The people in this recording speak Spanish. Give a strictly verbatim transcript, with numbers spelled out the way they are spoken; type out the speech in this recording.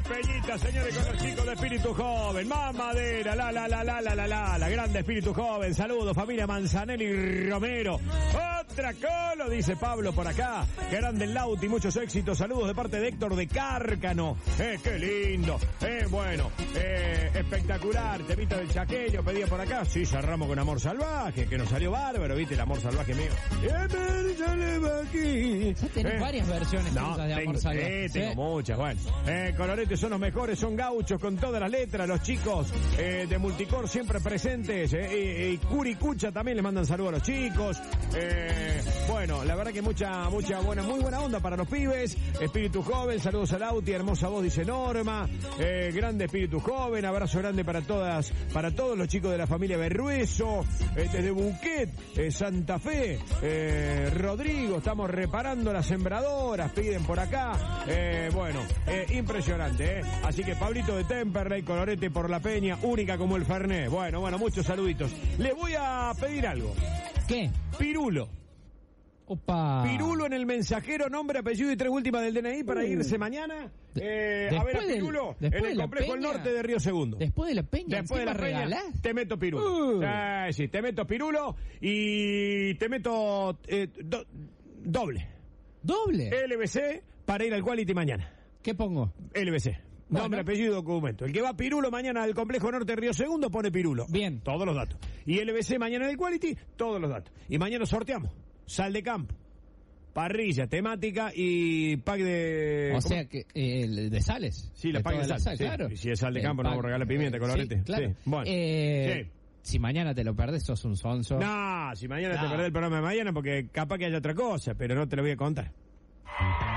es Peñita, señores, con los chicos de Espíritu Joven. Mamadera, la, la, la, la, la, la, la, la grande Espíritu Joven. Saludos, familia Manzanelli Romero. Otra colo, dice Pablo por acá. Grande el Lauti, muchos éxitos. Saludos de parte de Héctor de Cárcano. Eh, qué lindo. Eh, bueno, eh, espectacular. Temita del chaqueño, pedía por acá. Sí, cerramos con Amor Salvaje, que nos salió bárbaro, viste, el Amor Salvaje mío. Tenés eh, varias versiones no, de tengo, Amor Salvaje. Eh, tengo ¿Sí? muchas, bueno. Eh, Coloretes son los mejores, son gauchos con todas las letras. Los chicos eh, de Multicor siempre presentes. Eh, y, y Curicucha también le mandan saludos a los chicos. Eh, bueno, la verdad que mucha, mucha buena, muy buena onda para los pibes. Espíritu Joven, saludos al Auti, hermosa voz, dice Norma. Eh, grande Espíritu Joven, abrazo grande para todas, para todos los chicos de la familia Berrueso. Eh, desde Buquet, eh, Santa Fe, eh, Rodrigo, estamos reparando las sembradoras, piden por acá. Eh, bueno, eh, impresionante, ¿eh? Así que Pablito de Temperley, Colorete por la Peña, única como el Fernet. Bueno, bueno, muchos saluditos. Les voy a pedir algo. ¿Qué? Pirulo. Opa. Pirulo en el mensajero, nombre, apellido y tres últimas del D N I para irse mañana. Eh, a ver a Pirulo del, en el complejo El Norte de Río Segundo. Después de la Peña. Después de la Peña, regalás? te meto Pirulo. Uh. Sí, sí, te meto Pirulo y te meto eh, do, doble. ¿Doble? L B C para ir al Quality mañana. ¿Qué pongo? L B C. Bueno. Nombre, apellido y documento. El que va a Pirulo mañana al complejo Norte de Río Segundo pone Pirulo. Bien. Todos los datos. Y L B C mañana en el Quality, todos los datos. Y mañana sorteamos. Sal de campo. Parrilla, temática y pack de... O ¿cómo? sea que eh, el de sales. Sí, la de pack de toda sal. la Sí. Claro. Y si es sal de El campo, no pack, vamos a regalar pimienta, eh, colorete. Sí, claro. Sí. Bueno. Eh, Sí. Si mañana te lo perdés, sos un sonso. No, si mañana No. te perdés el programa de mañana porque capaz que haya otra cosa, pero no te lo voy a contar.